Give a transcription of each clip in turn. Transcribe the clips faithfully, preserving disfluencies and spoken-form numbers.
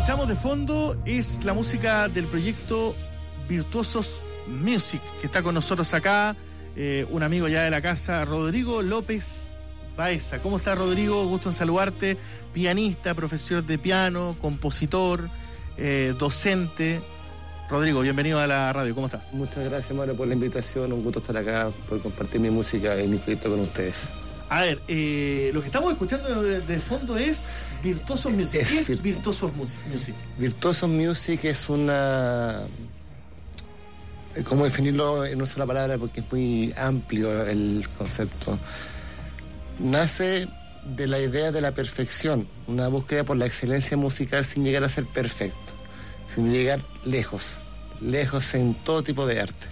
escuchamos de fondo es la música del proyecto Virtuosos Music, que está con nosotros acá, eh, un amigo ya de la casa, Rodrigo López Baeza. ¿Cómo estás, Rodrigo? Gusto en saludarte. Pianista, profesor de piano, compositor, eh, docente. Rodrigo, bienvenido a la radio. ¿Cómo estás? Muchas gracias, Mario, por la invitación. Un gusto estar acá, por compartir mi música y mi proyecto con ustedes. A ver, eh, lo que estamos escuchando de, de fondo es Virtuosos Music. ¿Qué es, es Virtuosos Music? Virtuosos Music es una... ¿Cómo definirlo en una sola palabra? Porque es muy amplio el concepto. Nace de la idea de la perfección, una búsqueda por la excelencia musical sin llegar a ser perfecto, sin llegar lejos, lejos en todo tipo de arte.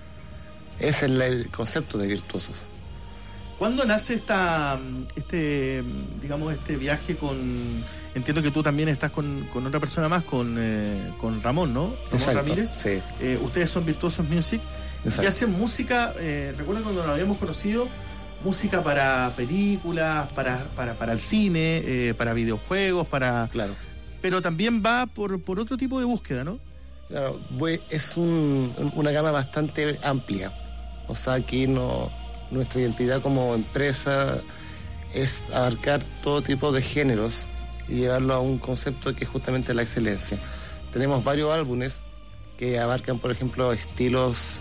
Ese es el concepto de Virtuosos. ¿Cuándo nace esta, este, digamos, este viaje con... Entiendo que tú también estás con, con otra persona más, con, eh, con Ramón, ¿no? Ramón Exacto, Ramírez. Sí. Eh, ustedes son Virtuosos Music. Exacto. Y hacen música, eh, recuerdo cuando nos habíamos conocido, música para películas, para, para, para el cine, eh, para videojuegos, para... Claro. Pero también va por, por otro tipo de búsqueda, ¿no? Claro, es un, una gama bastante amplia. O sea, aquí no... Nuestra identidad como empresa es abarcar todo tipo de géneros y llevarlo a un concepto que es justamente la excelencia. Tenemos varios álbumes que abarcan, por ejemplo, estilos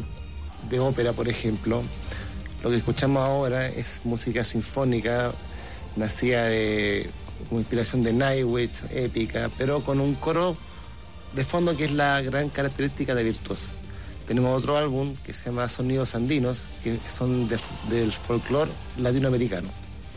de ópera, por ejemplo. Lo que escuchamos ahora es música sinfónica, nacida de como inspiración de Nightwish, épica, pero con un coro de fondo que es la gran característica de Virtuoso. Tenemos otro álbum que se llama Sonidos Andinos, que son de, del folclore latinoamericano.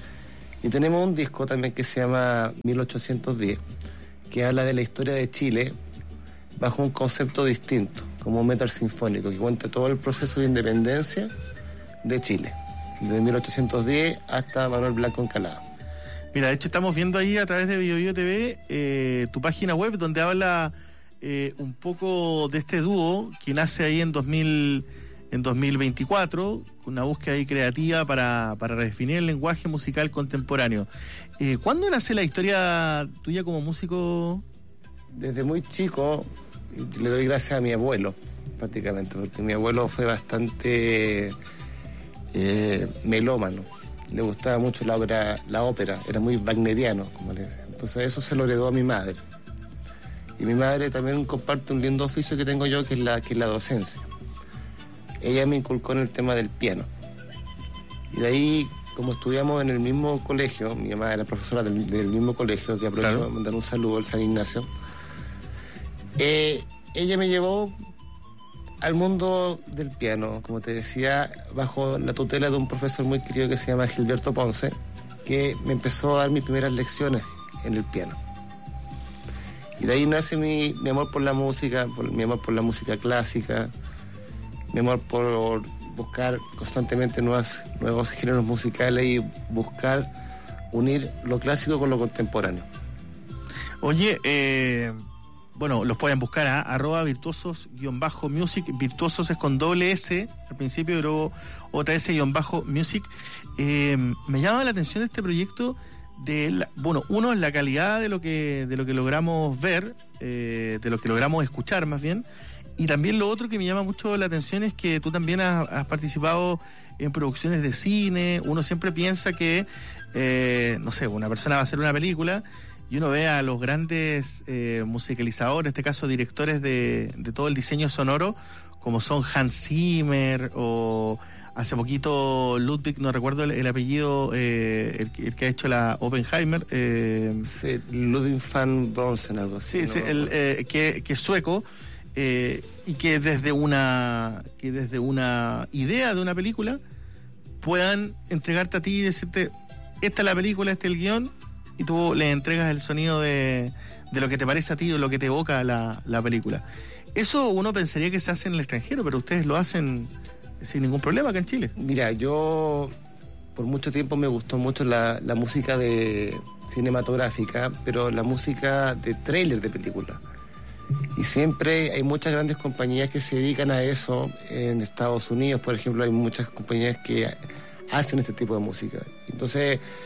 Y tenemos un disco también que se llama mil ochocientos diez, que habla de la historia de Chile bajo un concepto distinto, como metal sinfónico, que cuenta todo el proceso de independencia de Chile, desde mil ochocientos diez hasta Manuel Blanco Encalada. Mira, de hecho estamos viendo ahí a través de Bio Bio T V eh, tu página web donde habla... Eh, un poco de este dúo que nace ahí en dos mil, en dos mil veinticuatro, con una búsqueda ahí creativa para, para redefinir el lenguaje musical contemporáneo. Eh, ¿Cuándo nace la historia tuya como músico? Desde muy chico le doy gracias a mi abuelo, prácticamente, porque mi abuelo fue bastante eh, melómano. Le gustaba mucho la ópera, la ópera, era muy wagneriano, como le decía. Entonces eso se lo heredó a mi madre. Y mi madre también comparte un lindo oficio que tengo yo, que es la, que es la docencia. Ella me inculcó en el tema del piano. Y de ahí, como estudiamos en el mismo colegio, mi mamá era profesora del, del mismo colegio, que aprovecho claro. de mandar un saludo al San Ignacio, eh, ella me llevó al mundo del piano, como te decía, bajo la tutela de un profesor muy querido que se llama Gilberto Ponce, que me empezó a dar mis primeras lecciones en el piano. Y de ahí nace mi, mi amor por la música, por, mi amor por la música clásica, mi amor por buscar constantemente nuevas, nuevos géneros musicales y buscar unir lo clásico con lo contemporáneo. Oye, eh, bueno, los pueden buscar a arroba virtuosos guión bajo music, virtuosos es con doble S al principio y luego otra S guión bajo music. Eh, me llama la atención este proyecto de la, bueno, uno es la calidad de lo que de lo que logramos ver, eh, de lo que logramos escuchar más bien, y también lo otro que me llama mucho la atención es que tú también has, has participado en producciones de cine. Uno siempre piensa que eh, no sé, una persona va a hacer una película y uno ve a los grandes eh, musicalizadores, en este caso directores de, de todo el diseño sonoro, como son Hans Zimmer o hace poquito Ludwig, no recuerdo el, el apellido, eh, el, el que ha hecho la Oppenheimer. Eh, sí, Ludwig van Beethoven, algo así. Sí, ¿no? sí el, eh, que, que es sueco, eh, y que desde una que desde una idea de una película puedan entregarte a ti y decirte, esta es la película, este es el guión, y tú le entregas el sonido de, de lo que te parece a ti o lo que te evoca la, la película. Eso uno pensaría que se hace en el extranjero, pero ustedes lo hacen sin ningún problema acá en Chile. Mira, yo por mucho tiempo me gustó mucho la, la música de cinematográfica, pero la música de tráiler de película. Y siempre hay muchas grandes compañías que se dedican a eso. En Estados Unidos, por ejemplo, hay muchas compañías que hacen este tipo de música. Entonces,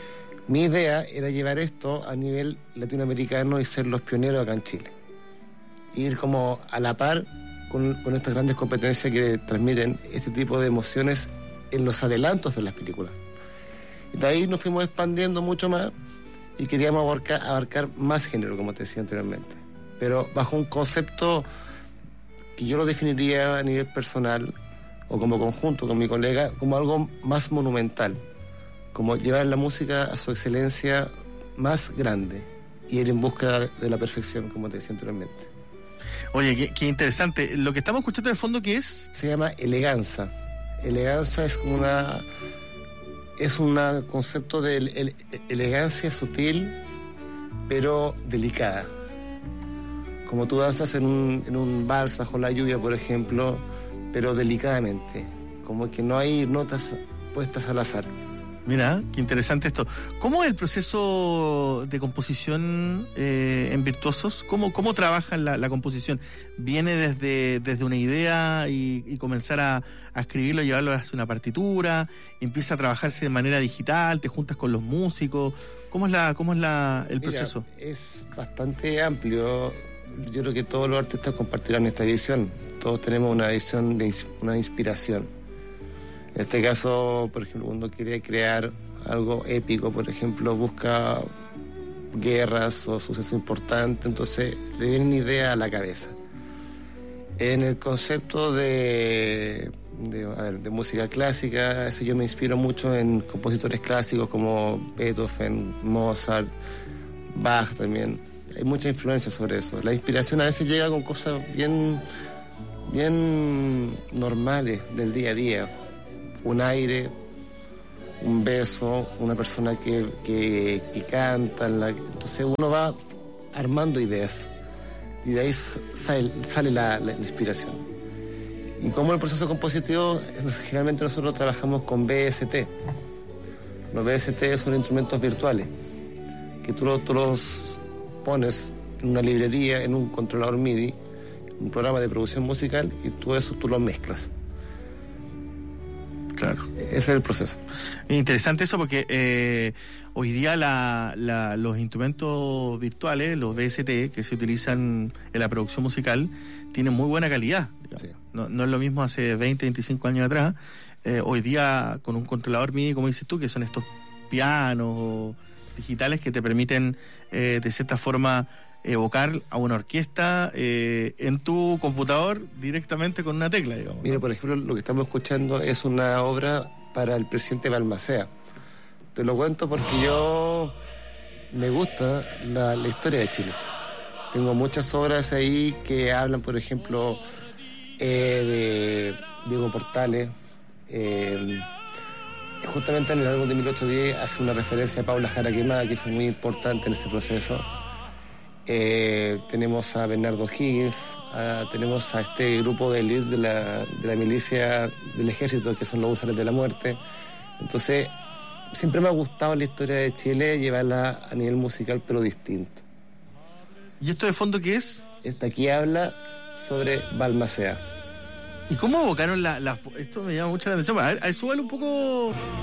Mi idea era llevar esto a nivel latinoamericano y ser los pioneros acá en Chile. Ir como a la par con, con estas grandes competencias que transmiten este tipo de emociones en los adelantos de las películas. Y de ahí nos fuimos expandiendo mucho más y queríamos abarcar, abarcar más género, como te decía anteriormente. Pero bajo un concepto que yo lo definiría a nivel personal o como conjunto con mi colega como algo más monumental, como llevar la música a su excelencia más grande y ir en busca de la perfección, como te decía anteriormente. Oye, qué, qué interesante. Lo que estamos escuchando de fondo, ¿qué es? Se llama eleganza. Eleganza es como una... es un concepto de ele, ele, elegancia sutil, pero delicada. Como tú danzas en un, en un vals bajo la lluvia, por ejemplo, pero delicadamente. Como que no hay notas puestas al azar. Mira, qué interesante esto. ¿Cómo es el proceso de composición eh, en Virtuosos? ¿Cómo, cómo trabajan la, la composición? ¿Viene desde, desde una idea y, y comenzar a, a escribirlo, llevarlo hacia una partitura? ¿Empieza a trabajarse de manera digital? ¿Te juntas con los músicos? ¿Cómo es, la, cómo es la, el proceso? Mira, es bastante amplio. Yo creo que todos los artistas compartirán esta visión. Todos tenemos una visión de una inspiración. En este caso, por ejemplo, cuando quiere crear algo épico, por ejemplo, busca guerras o sucesos importantes, entonces le viene una idea a la cabeza. En el concepto de, de, a ver, de música clásica, eso yo me inspiro mucho en compositores clásicos como Beethoven, Mozart, Bach también. Hay mucha influencia sobre eso. La inspiración a veces llega con cosas bien, bien normales del día a día. Un aire, un beso, una persona que, que, que canta. La, entonces uno va armando ideas y de ahí sale, sale la, la, la inspiración. Y como el proceso compositivo, generalmente nosotros trabajamos con V S T. Los V S T son instrumentos virtuales que tú, lo, tú los pones en una librería, en un controlador M I D I, un programa de producción musical, y tú eso tú lo mezclas. Claro. Ese es el proceso. Interesante eso porque eh, hoy día la, la, los instrumentos virtuales, los V S T, que se utilizan en la producción musical, tienen muy buena calidad. Sí. No, no es lo mismo hace veinte, veinticinco años atrás. Eh, hoy día con un controlador M I D I, como dices tú, que son estos pianos digitales que te permiten eh, de cierta forma evocar a una orquesta eh, en tu computador directamente con una tecla, digamos, ¿no? Mira, por ejemplo, lo que estamos escuchando es una obra para el presidente Balmaceda. Te lo cuento porque yo me gusta la, la historia de Chile. Tengo muchas obras ahí que hablan, por ejemplo, eh, de Diego Portales. Eh, justamente en el álbum de mil ochocientos diez hace una referencia a Paula Jara Quemada, que fue muy importante en ese proceso. Eh, tenemos a Bernardo Higgins, a, tenemos a este grupo de élite de la, de la milicia del ejército, que son los Húsares de la Muerte. Entonces, siempre me ha gustado la historia de Chile, llevarla a nivel musical, pero distinto. ¿Y esto de fondo qué es? Esta aquí habla sobre Balmaceda. ¿Y cómo evocaron la, la... Esto me llama mucho la atención. A ver, a ver, súbale un poco...